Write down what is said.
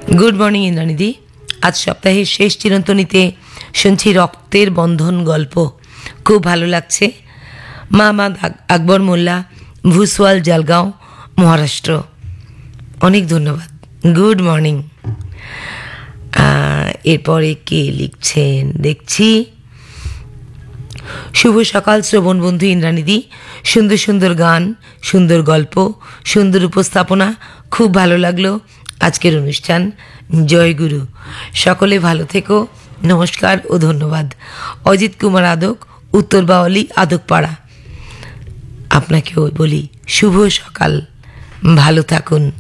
Good morning ইন্দ্রাণীদি। আজ সপ্তাহের শেষ চিরন্তনীতে শুনছি রক্তের বন্ধন গল্প, খুব ভালো লাগছে। মাহমাদ আকবর মোল্লা, ভুসওয়াল, জলগাঁও, মহারাষ্ট্র। অনেক ধন্যবাদ, গুড মর্নিং। এরপরে কে লিখছেন দেখছি। শুভ সকাল শ্রবণ বন্ধু ইন্দ্রাণীদি, সুন্দর সুন্দর গান, সুন্দর গল্প, সুন্দর উপস্থাপনা, খুব ভালো লাগলো আজকের অনুষ্ঠান। জয় গুরু। সকলে ভালো থেকো, নমস্কার ও ধন্যবাদ। অজিত কুমার আদক, উত্তর বাওয়ালি, আদকপাড়া। আপনাকেও বলি শুভ সকাল, ভালো থাকুন।